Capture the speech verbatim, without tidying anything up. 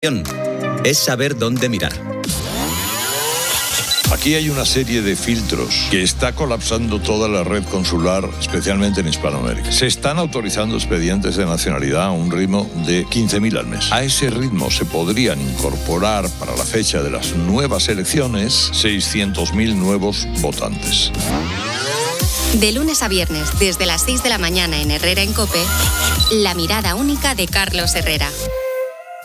Es saber dónde mirar. Aquí hay una serie de filtros que está colapsando toda la red consular, especialmente en Hispanoamérica. Se están autorizando expedientes de nacionalidad a un ritmo de quince mil al mes. A ese ritmo se podrían incorporar para la fecha de las nuevas elecciones seiscientos mil nuevos votantes. De lunes a viernes, desde las seis de la mañana en Herrera en COPE, la mirada única de Carlos Herrera.